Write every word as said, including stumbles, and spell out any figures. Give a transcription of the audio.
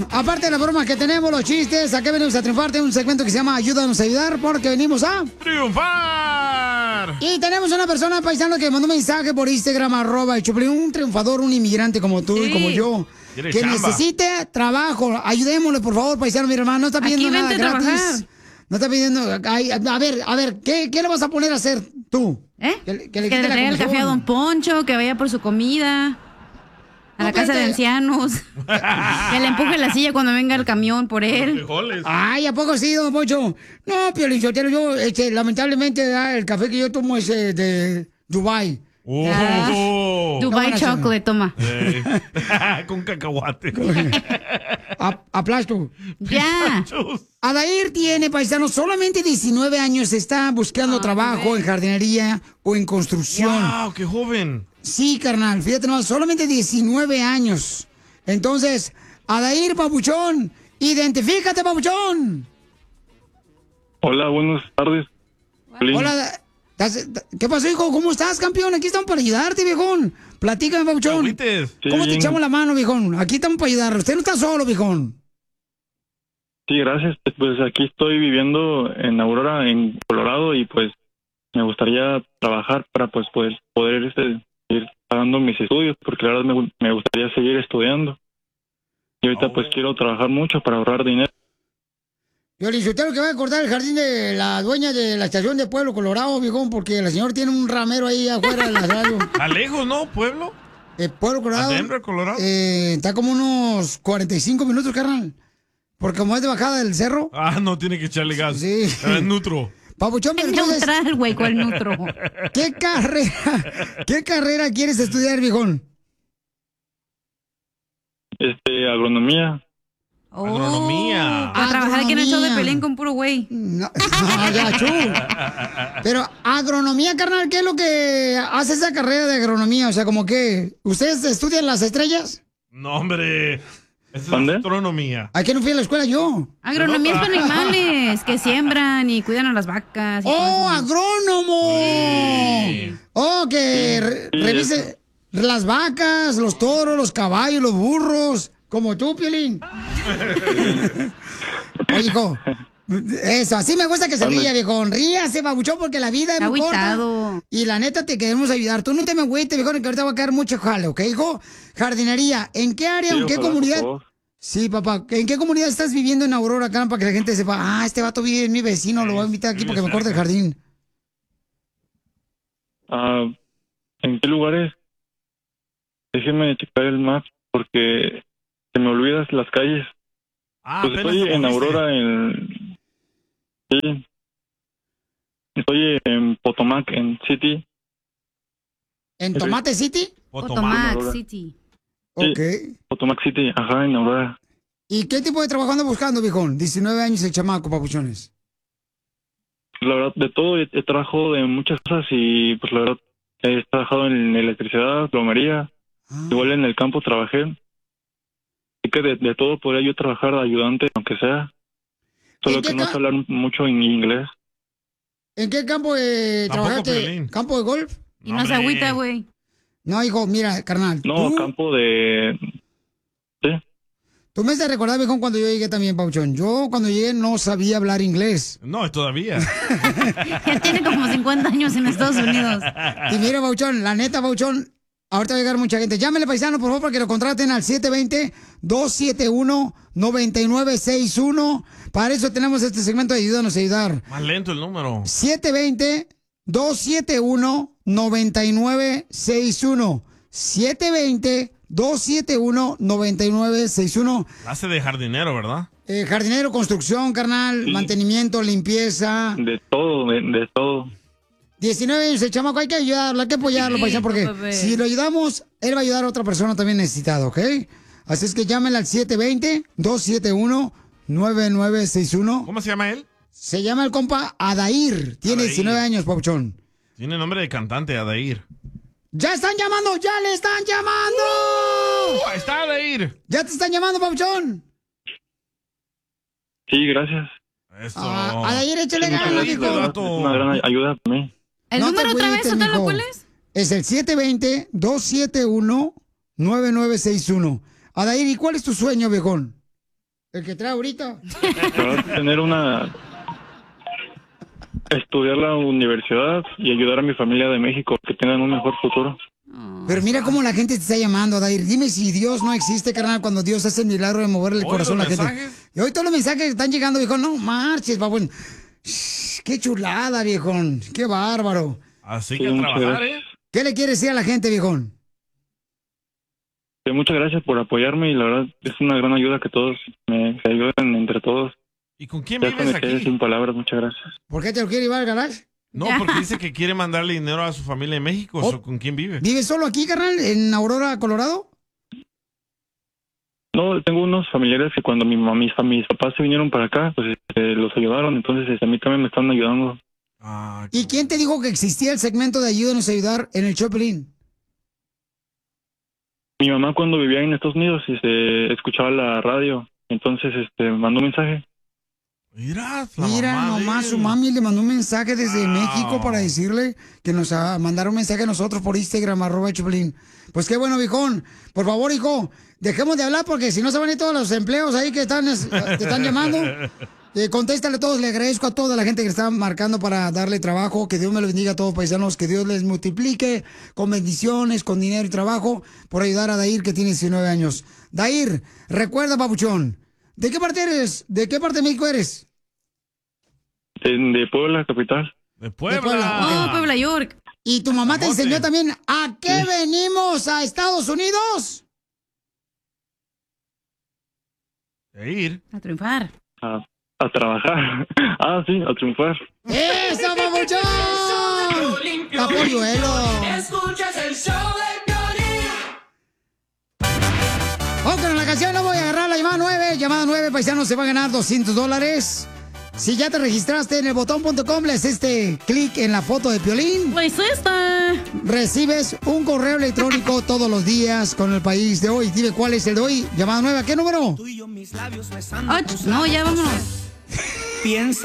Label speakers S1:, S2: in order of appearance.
S1: aparte de la broma que tenemos, los chistes, acá venimos a triunfarte un segmento que se llama Ayúdanos a ayudar, porque venimos a...
S2: ¡triunfar!
S1: Y tenemos una persona, paisano, que mandó un mensaje por Instagram, arroba el Choplin, un triunfador, un inmigrante como tú
S2: Sí.
S1: y como yo,
S2: Quiere
S1: que
S2: chamba.
S1: necesite trabajo. Ayudémosle, por favor, paisano, mi hermano, no está pidiendo
S3: Aquí
S1: nada
S3: vente a
S1: gratis.
S3: trabajar.
S1: No está pidiendo... ay, a ver, a ver, ¿qué, qué le vas a poner a hacer tú?
S3: ¿Eh?
S1: Que, le- que
S3: Que
S1: le
S3: le
S1: quite la
S3: traiga el
S1: comisión.
S3: café a Don Poncho, que vaya por su comida. A la
S1: No,
S3: casa de
S1: espérate.
S3: ancianos. Que le empuje la silla cuando venga el camión por él.
S1: Ay, ¿a poco sí, don Poncho? No, Piolín Sotelo, yo, este, lamentablemente, ah, el café que yo tomo es eh, de Dubai.
S2: Oh.
S3: Ah, Dubai
S1: Cámara,
S3: Chocolate, toma.
S2: Eh, Con cacahuate.
S1: A- aplasto.
S3: Ya.
S1: Adair tiene, paisano, solamente diecinueve años, está buscando trabajo en jardinería o en construcción.
S2: ¡Wow! ¡Qué joven!
S1: Sí, carnal, fíjate, no, solamente diecinueve años. Entonces, Adair, papuchón, identifícate, papuchón.
S4: Hola, buenas tardes. Piolín.
S1: Hola, ¿estás- ¿qué pasó, hijo? ¿Cómo estás, campeón? Aquí estamos para ayudarte, viejón. Platícame, papuchón. ¿Cómo te
S4: bien.
S1: echamos la mano, viejón? Aquí estamos para ayudar. Usted no está solo, viejón.
S4: Sí, gracias. Pues aquí estoy viviendo en Aurora, en Colorado, y pues me gustaría trabajar para pues poder, poder este, ir pagando mis estudios, porque la verdad me, me gustaría seguir estudiando. Y ahorita pues quiero trabajar mucho para ahorrar dinero.
S1: Piolín Sotelo, que va a cortar el jardín de la dueña de la estación de Pueblo Colorado, viejón, porque la señora tiene un ramero ahí afuera de la radio.
S2: ¿A lejos, no? ¿Pueblo?
S1: Eh, Pueblo Colorado.
S2: ¿A Denver, Colorado?
S1: Eh, está como unos cuarenta y cinco minutos, carnal. Porque como es de bajada del cerro.
S2: Ah, no, tiene que echarle gas.
S1: Sí.
S2: Es neutro.
S1: Papuchón, pero
S3: Es
S1: entonces,
S3: neutral, güey, ¿cuál neutro?
S1: ¿qué carrera, qué carrera quieres estudiar, viejón?
S4: Este, agronomía.
S2: Agronomía.
S3: A trabajar aquí en el show de
S1: Agronomía.
S3: Pelín con puro güey.
S1: No, no, ya, chu. Pero agronomía, carnal, ¿qué es lo que hace esa carrera de agronomía? O sea, como que, ¿ustedes estudian las estrellas?
S2: No, hombre. Esa
S4: ¿Dónde?
S2: es astronomía.
S1: ¿A qué no fui a la escuela yo?
S3: Agronomía es para animales que siembran y cuidan a las vacas. y
S1: ¡Oh,
S3: todo eso.
S1: agrónomo! ¡Oh, que re-
S4: Sí,
S1: revise las vacas, los toros, los caballos, los burros! Como tú, Piolín. Oye, hijo. Eso, así me gusta que se ría, viejo. Ríase, babuchón, porque la vida es
S3: Está
S1: muy corta.
S3: agüitado.
S1: Y la neta te queremos ayudar. Tú no te me agüites, viejo, que ahorita va a caer mucho jale, ¿ok, hijo? Jardinería, ¿en qué área,
S4: Sí,
S1: en qué
S4: ojalá,
S1: comunidad?
S4: por favor.
S1: Sí, papá. ¿En qué comunidad estás viviendo en Aurora, acá, para que la gente sepa? Ah, este vato vive en mi vecino, lo voy a invitar aquí
S2: vive
S1: porque me
S2: cerca.
S1: corte el jardín.
S4: Ah, ¿en qué lugares? Déjeme checar el map, porque se me olvidan las calles.
S2: Ah,
S4: Pues
S2: apenas
S4: estoy
S2: te
S4: en
S2: moviste.
S4: Aurora, en... Sí. Estoy en Potomac, en City.
S1: ¿En
S4: Sí.
S1: Tomate City?
S3: Potomac
S4: Aurora.
S3: City.
S4: Sí.
S1: Ok.
S4: Potomac City, ajá, en Aurora.
S1: ¿Y qué tipo de trabajo anda buscando, viejón? diecinueve años el chamaco, papuchones.
S4: La verdad, de todo, he, he trabajado de muchas cosas y pues la verdad, he trabajado en electricidad, plomería,
S1: Ah.
S4: igual en el campo trabajé. Así que de, de todo podría yo trabajar de ayudante, aunque sea. Solo
S1: ¿En qué
S4: que no
S1: ca-
S4: sé hablar mucho en inglés.
S1: ¿En qué campo eh,
S2: Tampoco,
S1: trabajaste?
S2: Piolín.
S1: ¿Campo de golf?
S3: Y no se
S2: hombre.
S3: agüita, güey.
S1: No, hijo, mira, carnal.
S4: No,
S1: tú,
S4: campo de... Sí,
S1: tú me has de recordar, viejón, cuando yo llegué también, papuchón. Yo cuando llegué no sabía hablar inglés.
S2: No, todavía.
S3: Ya tiene como cincuenta años en Estados Unidos.
S1: Y mira, Pauchón, la neta, Pauchón, ahorita va a llegar mucha gente. Llámele, paisano, por favor, para que lo contraten al siete dos cero, dos siete uno, nueve nueve seis uno. Para eso tenemos este segmento de Ayúdanos a Ayudar.
S2: Más lento el número.
S1: siete dos cero, dos siete uno, nueve nueve seis uno. siete dos cero, dos siete uno, nueve nueve seis uno.
S2: Hace de jardinero, ¿verdad?
S1: Eh, jardinero, construcción, carnal,
S4: Sí.
S1: mantenimiento, limpieza.
S4: de todo, de, de todo.
S1: diecinueve años el chamaco, hay que ayudarlo, hay que apoyarlo,
S3: Sí,
S1: paisano, porque
S3: bebé.
S1: si lo ayudamos, él va a ayudar a otra persona también necesitada, ¿ok? Así es que llámenle al siete dos cero, dos siete uno, nueve nueve seis uno.
S2: ¿Cómo se llama él?
S1: Se llama el compa Adair, tiene
S2: Adair.
S1: diecinueve años, papuchón.
S2: Tiene nombre de cantante, Adair.
S1: ¡Ya están llamando! ¡Ya le están llamando!
S2: ¡Uh! Ahí está Adair.
S1: ¡Ya te están llamando, papuchón!
S4: Sí, gracias.
S2: Eso.
S1: Ah, Adair, échale
S4: Sí, muchas
S1: ganas,
S4: gracias,
S1: viejo.
S4: de verdad,
S2: vato.
S4: es una gran ayuda para mí.
S3: ¿El
S1: No te
S3: número otra vez,
S1: agüites,
S3: Sotelo,
S1: mijo.
S3: cuál es?
S1: Es el siete dos cero, dos siete uno, nueve nueve seis uno. Adair, ¿y cuál es tu sueño, viejón? El que trae ahorita.
S4: Para tener una... estudiar la universidad y ayudar a mi familia de México, que tengan un mejor futuro.
S1: Pero mira cómo la gente te está llamando, Dair. Dime si Dios no existe, carnal, cuando Dios hace el milagro de moverle el
S2: ¿Oye,
S1: corazón a la
S2: los
S1: gente.
S2: mensajes?
S1: Y hoy todos los mensajes que están llegando, viejo, no marches, babón. Shh, qué chulada, viejón. Qué bárbaro.
S2: Así
S4: Sí,
S2: que a
S4: muchas
S2: trabajar,
S4: gracias.
S2: ¿eh?
S1: ¿Qué le quieres decir a la gente, viejón?
S4: Sí, muchas gracias por apoyarme y la verdad es una gran ayuda que todos me se ayuden entre todos.
S2: ¿Y con quién
S4: Ya hasta
S2: vives
S4: me quedé
S2: aquí?
S4: sin palabras, muchas gracias.
S1: ¿Por qué te lo quiere llevar al garage?
S2: No, porque dice que quiere mandarle dinero a su familia en México.
S1: Oh.
S2: So, ¿con quién vive?
S1: ¿Vives solo aquí, carnal, en Aurora, Colorado?
S4: No, tengo unos familiares que cuando mi mamá, mis, mis papás se vinieron para acá, pues este, los ayudaron, entonces este, a mí también me están ayudando.
S2: Ah,
S1: ¿Y quién te dijo que existía el segmento de Ayúdanos a Ayudar en el Choplin?
S4: Mi mamá cuando vivía en Estados Unidos este, escuchaba la radio, entonces este, me mandó un mensaje.
S2: Mira, la
S1: Mira,
S2: mamá de
S1: nomás
S2: él.
S1: su mami le mandó un mensaje desde
S2: Wow.
S1: México para decirle que nos ah, mandara un mensaje a nosotros por Instagram, arroba Choplin. Pues qué bueno, viejón. Por favor, hijo, dejemos de hablar porque si no se van a ir todos los empleos ahí que están, es- te están llamando. Eh, contéstale a todos, le agradezco a toda la gente que está marcando para darle trabajo. Que Dios me los bendiga a todos, paisanos. Que Dios les multiplique con bendiciones, con dinero y trabajo por ayudar a Dair, que tiene diecinueve años. Dair, recuerda, papuchón, ¿de qué parte eres? ¿De qué parte de México eres?
S4: De, de Puebla, capital.
S2: De Puebla.
S1: De Puebla,
S3: Oh, Puebla York.
S1: ¿Y tu mamá te
S2: Camote.
S1: enseñó también a qué venimos a Estados Unidos?
S2: De ir.
S3: A triunfar.
S4: A, a trabajar. Ah, sí, a triunfar.
S1: ¡Eso, papuchón! ¡Capolluelo!
S5: Escuchas el show de Piolín.
S1: Ok, en la canción no voy a agarrar la llamada nueve. Llamada nueve, paisanos, se va a ganar doscientos dólares. Si ya te registraste en el botón punto com, le haces este clic en la foto de Piolín.
S3: Pues esta.
S1: Recibes un correo electrónico todos los días con el país de hoy. Dime cuál es el de hoy. Llamada nueva, ¿qué número?
S3: Ocho. No, ya vámonos.
S5: Piensa